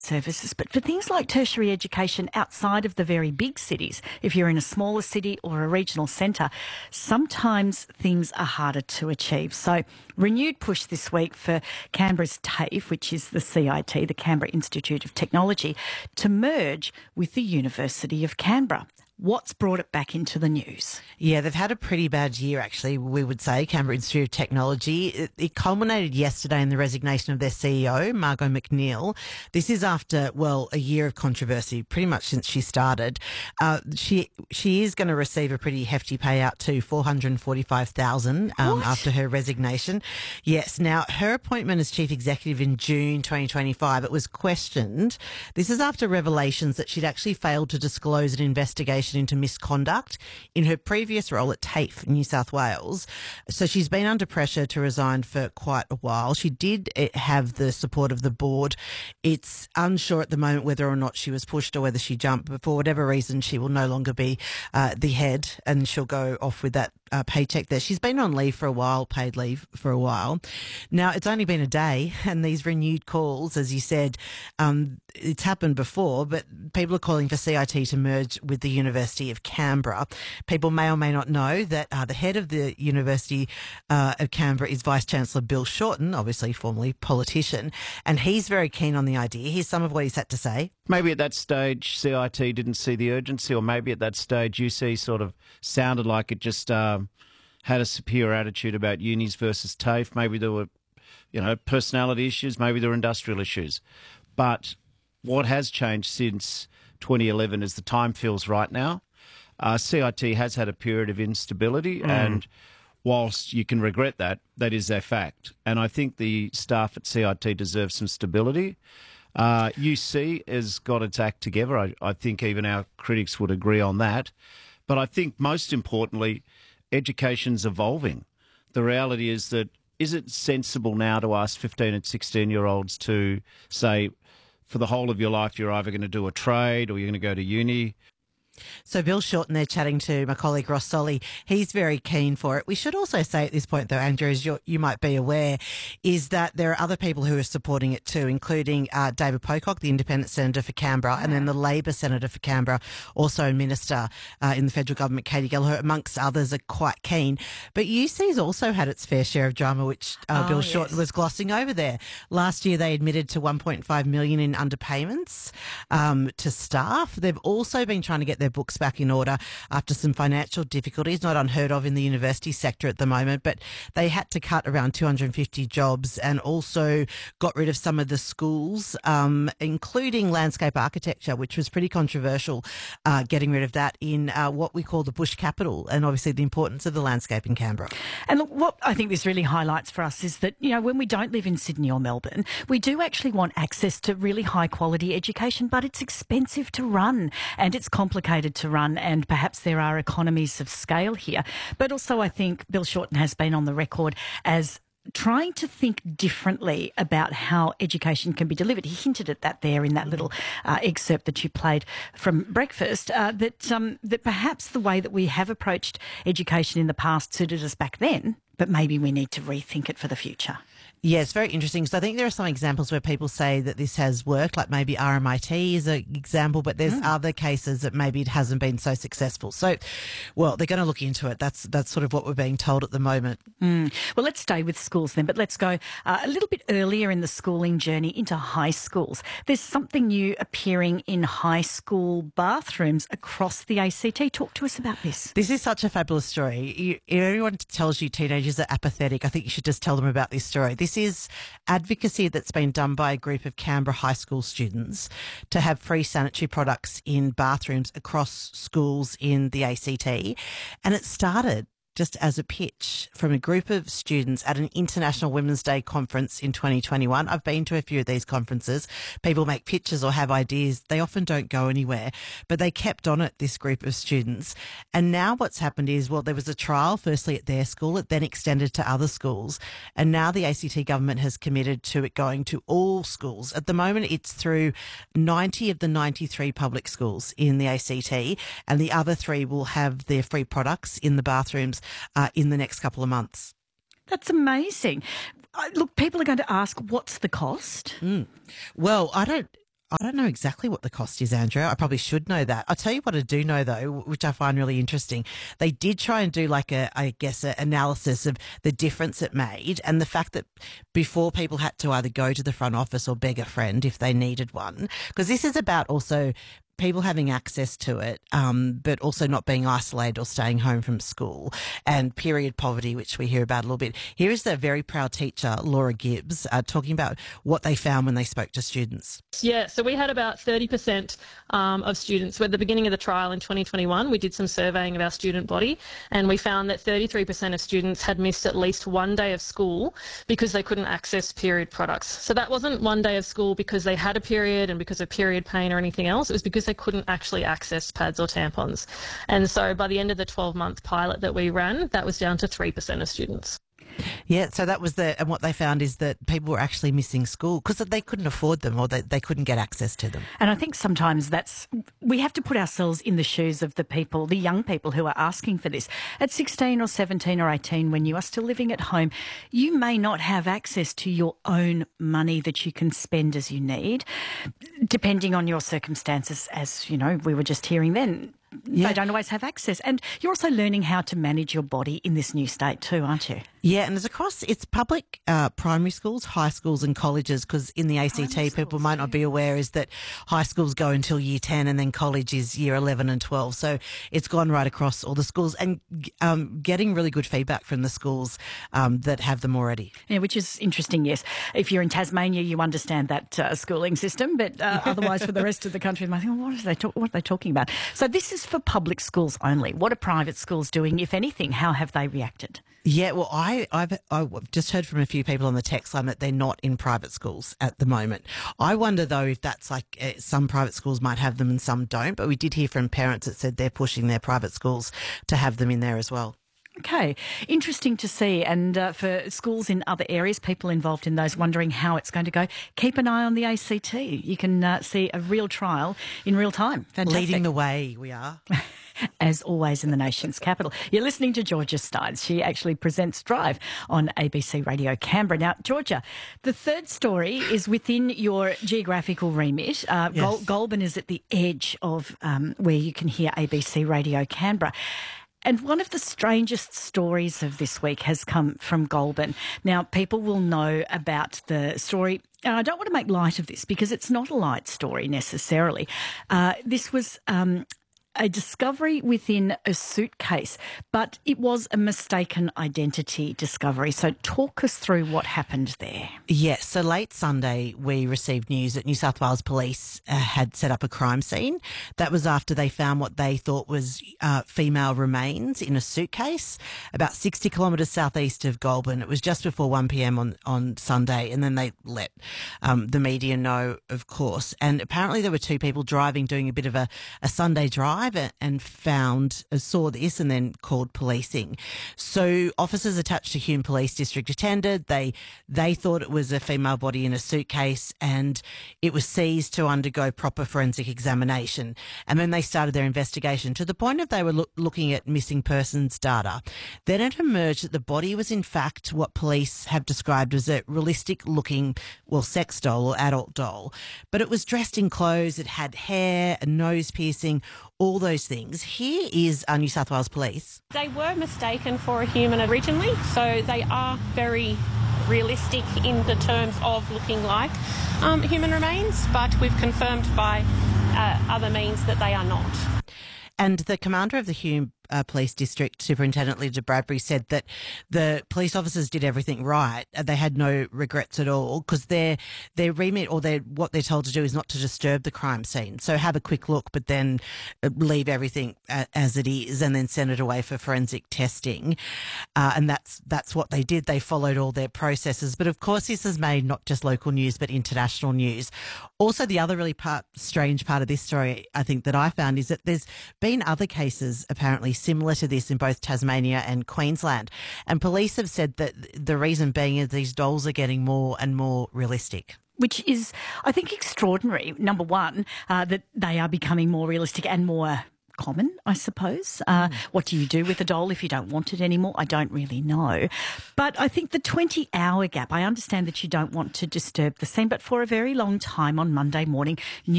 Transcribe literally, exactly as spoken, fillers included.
services, but for things like tertiary education outside of the very big cities, if you're in a smaller city or a regional centre, sometimes things are harder to achieve. So renewed push this week for Canberra's TAFE, which is the C I T, the Canberra Institute of Technology, to merge with the University of Canberra. What's brought it back into the news? Yeah, they've had a pretty bad year, actually, we would say, Canberra Institute of Technology. It, it culminated yesterday in the resignation of their C E O, Margot McNeil. This is after, well, a year of controversy, pretty much since she started. Uh, she she is going to receive a pretty hefty payout too, four hundred forty-five thousand dollars um, after her resignation. Yes, now, her appointment as chief executive in June twenty twenty-five, it was questioned. This is after revelations that she'd actually failed to disclose an investigation into misconduct in her previous role at TAFE, New South Wales. So she's been under pressure to resign for quite a while. She did have the support of the board. It's unsure at the moment whether or not she was pushed or whether she jumped, but for whatever reason, she will no longer be uh, the head and she'll go off with that uh, paycheck there. She's been on leave for a while, paid leave for a while. Now, it's only been a day and these renewed calls, as you said, um, it's happened before, but people are calling for C I T to merge with the University of Canberra. People may or may not know that uh, the head of the University uh, of Canberra is Vice-Chancellor Bill Shorten, obviously formerly politician, and he's very keen on the idea. Here's some of what he's had to say. Maybe at that stage C I T didn't see the urgency, or maybe at that stage U C sort of sounded like it just um, had a superior attitude about unis versus TAFE. Maybe there were, you know, personality issues, maybe there were industrial issues. But what has changed since twenty eleven is the time feels right now. Uh, C I T has had a period of instability, mm. and whilst you can regret that, that is a fact. And I think the staff at C I T deserve some stability. Uh, U C has got its act together. I, I think even our critics would agree on that. But I think most importantly, education's evolving. The reality is that, is it sensible now to ask fifteen and sixteen-year-olds to say, for the whole of your life, you're either going to do a trade or you're going to go to uni? So Bill Shorten there chatting to my colleague Ross Solly. He's very keen for it. We should also say at this point, though, Andrew, as you you might be aware, is that there are other people who are supporting it too, including uh, David Pocock, the Independent Senator for Canberra, and then the Labor Senator for Canberra, also a Minister uh, in the federal government, Katie Gallagher, amongst others, are quite keen. But U C's also had its fair share of drama, which uh, oh, Bill yes. Shorten was glossing over there. Last year, they admitted to one point five million dollars in underpayments um, to staff. They've also been trying to get their books back in order after some financial difficulties, not unheard of in the university sector at the moment, but they had to cut around two hundred fifty jobs and also got rid of some of the schools, um, including landscape architecture, which was pretty controversial, uh, getting rid of that in uh, what we call the bush capital, and obviously the importance of the landscape in Canberra. And look, what I think this really highlights for us is that, you know, when we don't live in Sydney or Melbourne, we do actually want access to really high quality education, but it's expensive to run and it's complicated to run, and perhaps there are economies of scale here. But also I think Bill Shorten has been on the record as trying to think differently about how education can be delivered. He hinted at that there in that little uh, excerpt that you played from Breakfast, uh, that, um, that perhaps the way that we have approached education in the past suited us back then, but maybe we need to rethink it for the future. Yeah, it's very interesting. So I think there are some examples where people say that this has worked, like maybe R M I T is an example, but there's mm. other cases that maybe it hasn't been so successful. So, well, they're going to look into it. That's that's sort of what we're being told at the moment. Mm. Well, let's stay with schools then, but let's go uh, a little bit earlier in the schooling journey into high schools. There's something new appearing in high school bathrooms across the A C T. Talk to us about this. This is such a fabulous story. You, if anyone tells you teenagers are apathetic, I think you should just tell them about this story. This This is advocacy that's been done by a group of Canberra high school students to have free sanitary products in bathrooms across schools in the A C T. And it started just as a pitch from a group of students at an International Women's Day conference in twenty twenty-one. I've been to a few of these conferences. People make pitches or have ideas. They often don't go anywhere, but they kept on it, this group of students. And now what's happened is, well, there was a trial firstly at their school. It then extended to other schools. And now the A C T government has committed to it going to all schools. At the moment, it's through ninety of the ninety-three public schools in the A C T, and the other three will have their free products in the bathrooms Uh, in the next couple of months. That's amazing. Uh, look, people are going to ask, what's the cost? Mm. Well, I don't... I don't know exactly what the cost is, Andrea. I probably should know that. I'll tell you what I do know, though, which I find really interesting. They did try and do like a, I guess, an analysis of the difference it made and the fact that before people had to either go to the front office or beg a friend if they needed one, because this is about also people having access to it, um, but also not being isolated or staying home from school, and period poverty, which we hear about a little bit. Here is the very proud teacher, Laura Gibbs, uh, talking about what they found when they spoke to students. Yeah, so we had about thirty percent um, of students. At the beginning of the trial in twenty twenty-one, we did some surveying of our student body, and we found that thirty-three percent of students had missed at least one day of school because they couldn't access period products. So that wasn't one day of school because they had a period and because of period pain or anything else. It was because they couldn't actually access pads or tampons. And so by the end of the twelve-month pilot that we ran, that was down to three percent of students. Yeah, so that was the, and what they found is that people were actually missing school because they couldn't afford them or they, they couldn't get access to them. And I think sometimes that's, we have to put ourselves in the shoes of the people, the young people who are asking for this. At sixteen or seventeen or eighteen, when you are still living at home, you may not have access to your own money that you can spend as you need, depending on your circumstances, as, you know, we were just hearing then. Yeah. They don't always have access. And you're also learning how to manage your body in this new state too, aren't you? Yeah, and it's across, it's public uh, primary schools, high schools and colleges, because in the A C T, people might not be aware, is that high schools go until year ten and then college is year eleven and twelve. So it's gone right across all the schools and um, getting really good feedback from the schools um, that have them already. Yeah, which is interesting, yes. If you're in Tasmania, you understand that uh, schooling system, but uh, otherwise for the rest of the country, I think, well, what, are they talk- what are they talking about? So this is for public schools only. What are private schools doing, if anything? How have they reacted? Yeah, well, I, I've, I've just heard from a few people on the text line that they're not in private schools at the moment. I wonder, though, if that's like uh, some private schools might have them and some don't, but we did hear from parents that said they're pushing their private schools to have them in there as well. Okay, interesting to see. And uh, for schools in other areas, people involved in those wondering how it's going to go, keep an eye on the A C T. You can uh, see a real trial in real time. Fantastic. Leading the way, we are. As always in the nation's capital. You're listening to Georgia Steins. She actually presents Drive on A B C Radio Canberra. Now, Georgia, the third story is within your geographical remit. Uh, Yes. Gol- Goulburn is at the edge of um, where you can hear A B C Radio Canberra. And one of the strangest stories of this week has come from Goulburn. Now, people will know about the story. And I don't want to make light of this because it's not a light story necessarily. Uh, this was um, a discovery within a suitcase, but it was a mistaken identity discovery. So talk us through what happened there. Yes, so late Sunday we received news that New South Wales Police uh, had set up a crime scene. That was after they found what they thought was uh, female remains in a suitcase about sixty kilometres southeast of Goulburn. It was just before one p.m. on, on Sunday, and then they let um, the media know, of course. And apparently there were two people driving, doing a bit of a, a Sunday drive and found, uh, saw this and then called policing. So officers attached to Hume Police District attended. They they thought it was a female body in a suitcase and it was seized to undergo proper forensic examination. And then they started their investigation to the point of they were lo- looking at missing persons data. Then it emerged that the body was in fact what police have described as a realistic looking, well, sex doll or adult doll. But it was dressed in clothes, it had hair, a nose piercing, all those things. Here is uh, New South Wales Police. They were mistaken for a human originally, so they are very realistic in the terms of looking like um, human remains, but we've confirmed by uh, other means that they are not. And the commander of the Hume uh, Police District, Superintendent Lydia Bradbury, said that the police officers did everything right. They had no regrets at all because their their remit or their what they're told to do is not to disturb the crime scene. So have a quick look, but then leave everything as it is, and then send it away for forensic testing. Uh, and that's that's what they did. They followed all their processes. But of course, this has made not just local news but international news. Also, the other really part, strange part of this story, I think, that I found is that there's been other cases apparently similar to this in both Tasmania and Queensland. And police have said that the reason being is these dolls are getting more and more realistic. Which is, I think, extraordinary. Number one, uh, that they are becoming more realistic and more common, I suppose. Uh, mm. What do you do with a dole if you don't want it anymore? I don't really know. But I think the twenty-hour gap, I understand that you don't want to disturb the scene, but for a very long time on Monday morning,